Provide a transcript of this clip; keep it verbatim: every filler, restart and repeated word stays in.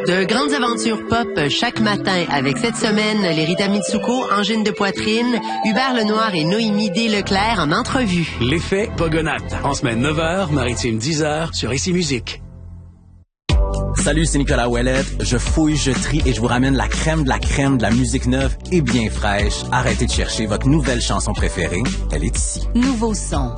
De grandes aventures pop chaque matin avec cette semaine les Rita Mitsuko, Angine de Poitrine, Hubert Lenoir et Noémie D. Leclerc en entrevue. L'effet Pogonat. En semaine neuf heures, maritime dix heures sur Ici Musique. Salut, c'est Nicolas Ouellette. Je fouille, je trie et je vous ramène la crème de la crème de la musique neuve et bien fraîche. Arrêtez de chercher votre nouvelle chanson préférée. Elle est ici. Nouveau son.